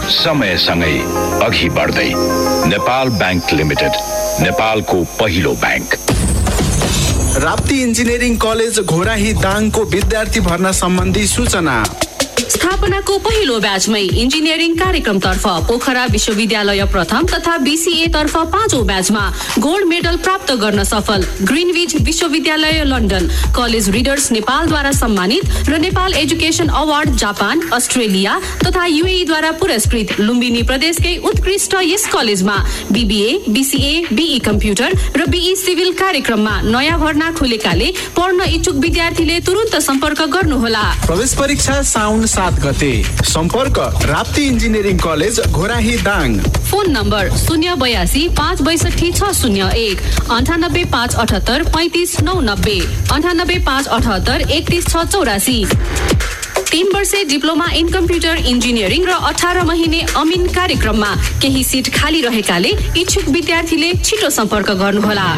समयसँगै अघि बढ्दै नेपाल बैंक लिमिटेड, नेपालको पहिलो bank. Rapti engineering college Ghorahi दाङको विद्यार्थी भर्ना सम्बन्धी सूचना। स्थापनाको पहिलो ब्याचमै इन्जिनियरिङ कार्यक्रमतर्फ पोखरा विश्वविद्यालय प्रथम तथा BCA तर्फ 5औं ब्याचमा गोल्ड मेडल प्राप्त गर्न सफल ग्रिनविच विश्वविद्यालय लन्डन, कलेज रिडर्स नेपालद्वारा सम्मानित र Nepal education award Japan, Australia तथा UAE द्वारा पुरस्कृत लुम्बिनी प्रदेशकै उत्कृष्ट यस कलेजमा BBA, BCA, BE कम्प्युटर र BE सिभिल कार्यक्रममा नयाँ भर्ना खुलेकाले पढ्न इच्छुक विद्यार्थीले तुरुन्त सम्पर्क गर्नुहोला। प्रवेश परीक्षा साउन 7 गते। सम्पर्क Rapti engineering college Ghorahi Dang. Phone number 082 562 601 98 578 35 990 98 578 31 684। 3 वर्षे डिप्लोमा इन कम्प्युटर इन्जिनियरिङ र 18 महिने अमिन कार्यक्रममा केही सिट खाली रहेकाले इच्छुक विद्यार्थीले छिटो सम्पर्क गर्नुहोला।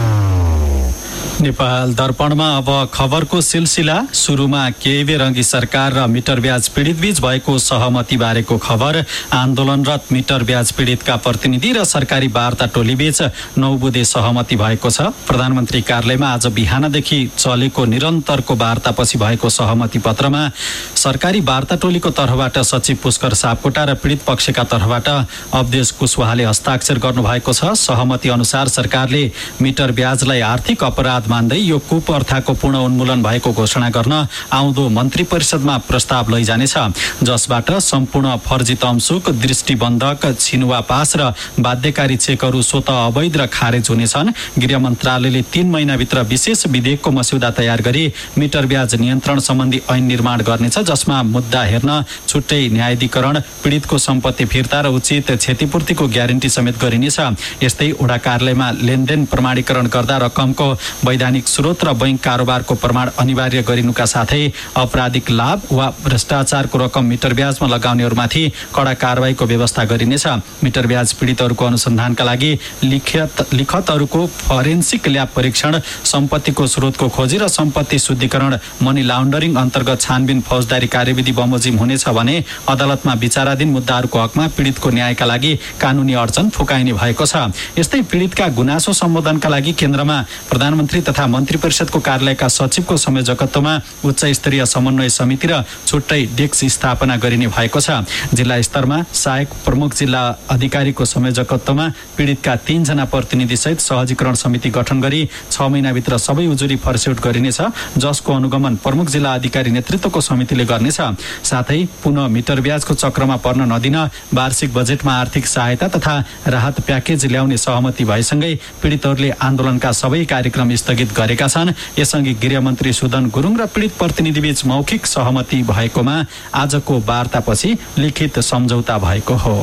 नेपाल दर्पणमा अब खबरको सिलसिला। सुरुमा केबी रङ्गी सरकार र मिटर ब्याज पीडित बीच भएको सहमति बारेको खबर। आन्दोलनरत मिटर ब्याज पीडितका प्रतिनिधि र सरकारी वार्ता टोली बीच 9 बुँदे सहमति भएको छ। प्रधानमन्त्री कार्यालयमा आज बिहानदेखि चलेको निरन्तरको वार्तापछि भएको सहमति पत्रमा सरकारी वार्ता टोलीको तर्फबाट सचिव पुष्कर सापकोटा र पीडित पक्षका तर्फबाट अवधेश कुशवाहाले हस्ताक्षर गर्नुभएको छ। सहमति अनुसार सरकारले मिटर ब्याजलाई आर्थिक अपराध मान्दै यो कुप्रथाको पूर्ण उन्मूलन भएको घोषणा गर्न आउँदो मन्त्री परिषदमा प्रस्ताव लैजानेछ, जसबाट सम्पूर्ण फर्जी तमसुक, दृष्टिबन्धक, छिनुवा पास र बाध्यकारी चेकहरू स्वतः अवैध र खारेज हुनेछन्। गृह मन्त्रालयले 3 महिनाभित्र विशेष विधेयकको मस्यौदा तयार गरी मिटर ब्याज नियन्त्रण सम्बन्धी ऐन निर्माण गर्नेछ, जसमा मुद्दा हेर्न छुट्टै न्यायाधिकरण, पीडितको सम्पत्ति फिर्ता र उचित क्षतिपूर्तिको ग्यारेन्टी समेत गरिनेछ। यस्तै वडा कार्यालयमा लेनदेन प्रमाणीकरण गर्दा रकमको वैधानिक स्रोत र बैंक कारोबारको प्रमाण अनिवार्य गरिनुका साथै आपराधिक लाभ वा भ्रष्टाचारको रकम मिटर ब्याजमा लगाउनेहरूमाथि कडा कारबाहीको व्यवस्था गरिनेछ। मिटर ब्याज पीडितहरूको अनुसन्धानका लागि लिखतहरूको फरेन्सिक ल्याब परीक्षण, सम्पत्तिको स्रोतको खोजी र सम्पत्ति शुद्धिकरण, मनी लाउन्डरिङ अन्तर्गत छानबिन, फौजदारी कार्यविधि बमोजिम हुनेछ भने अदालतमा विचाराधीन मुद्दाहरूको हकमा पीडितको न्यायका लागि कानुनी अडचन फुकाइने भएको छ। यस्तै पीडितका गुनासो सम्बोधनका लागि केन्द्रमा प्रधानमन्त्री तथा मन्त्री परिषदको कार्यालयका सचिवको संयोजकत्वमा उच्च स्तरीय समन्वय समिति र छुट्टै डेस्क स्थापना गरिने भएको छ। जिल्ला स्तरमा सहायक प्रमुख जिल्ला अधिकारीको संयोजकत्वमा पीडितका 3 जना प्रतिनिधि सहित सहजीकरण समिति गठन गरी 6 महिनाभित्र सबै उजुरी फर्स्यौट गरिनेछ, जसको अनुगमन प्रमुख जिल्ला अधिकारी नेतृत्वको समितिले गर्नेछ। साथै पुनः मिटर ब्याजको चक्रमा पर्न नदिन वार्षिक बजेटमा आर्थिक सहायता तथा राहत प्याकेज ल्याउने सहमति भएसँगै पीडितहरूले आन्दोलनका सबै कार्यक्रम स्थगित गरेका छन्। यसअघि गृहमन्त्री सुदन गुरुङ र पीडित प्रतिनिधिबीच मौखिक सहमति भएकोमा आजको वार्तापछि लिखित सम्झौता भएको हो।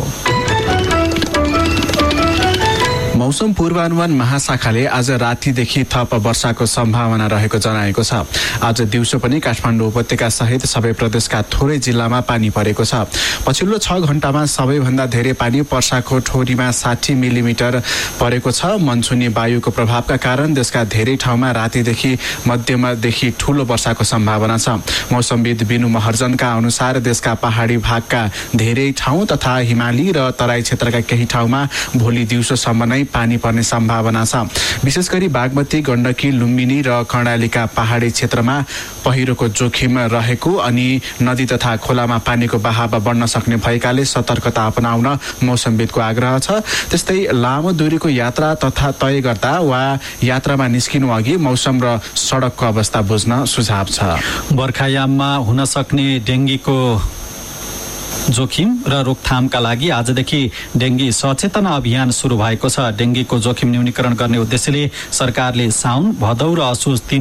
मौसम पूर्वानुमान महाशाखाले आज रातिदेखि थप वर्षाको सम्भावना रहेको जनाएको छ। आज दिउँसो पनि काठमाडौँ उपत्यका सहित सबै प्रदेशका थोरै जिल्लामा पानी परेको छ। पछिल्लो 6 घण्टामा सबैभन्दा धेरै पानी पर्साको ठोरीमा 60 मिलिमिटर परेको छ। मनसुनी वायुको प्रभावका कारण देशका धेरै ठाउँमा रातिदेखि मध्यमदेखि ठूलो वर्षाको सम्भावना छ। मौसमविद बिनु महर्जनका अनुसार देशका पहाडी भागका धेरै ठाउँ तथा हिमाली र तराई क्षेत्रका केही ठाउँमा भोलि दिउँसोसम्म नै पानी पर्ने सम्भावना छ। विशेष गरी बागमती, गण्डकी, लुम्बिनी र कर्णालीका पहाडी क्षेत्रमा पहिरोको जोखिम रहेको अनि नदी तथा खोलामा पानीको बहाव बढ्न सक्ने भएकाले सतर्कता अपनाउन मौसमविदको आग्रह छ। त्यस्तै लामो दूरीको यात्रा तथा तय गर्दा वा यात्रामा निस्किनु अघि मौसम र सडकको अवस्था बुझ्न सुझाव छ। बर्खायाममा हुन सक्ने डेङ्गीको जोखिम र रोकथामका लागि आजदेखि डेङ्गी सचेतना अभियान सुरु भएको छ। डेङ्गीको जोखिम न्यूनीकरण गर्ने उद्देश्यले सरकारले साउन, भदौ र असोज